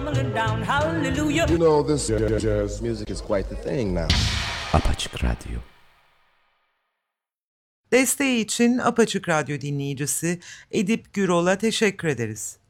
tumbling down. Hallelujah. You know, this jazz music is quite the thing now. Apaçık Radyo. Desteği için Apaçık Radyo dinleyicisi Edip Gürol'a teşekkür ederiz.